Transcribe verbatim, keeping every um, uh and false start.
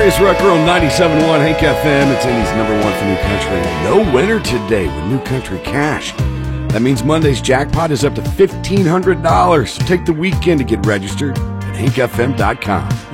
Darius Rucker on ninety-seven point one Hank F M. It's Indy's number one for New Country. No winner today with New Country Cash. That means Monday's jackpot is up to fifteen hundred dollars. So take the weekend to get registered at hank f m dot com.